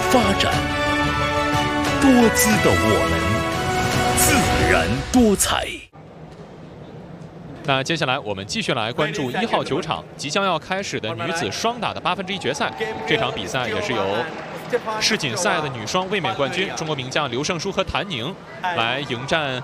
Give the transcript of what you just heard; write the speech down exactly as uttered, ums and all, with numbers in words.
发展，多姿的我们，自然多彩。 那接下来我们继续来关注一号球场即将要开始的女子双打的八分之一决赛。这场比赛也是由世锦赛的女双卫冕冠军中国名将刘胜书和谭宁来迎战